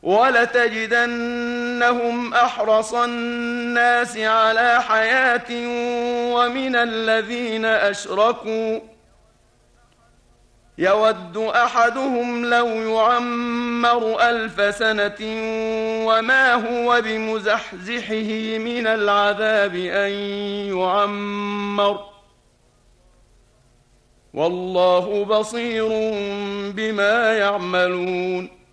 ولتجدنهم أحرص الناس على حياة ومن الذين أشركوا يود أحدهم لو يعمر 1000 سنة وما هو بمزحزحه من العذاب أن يعمر والله بصير بما يعملون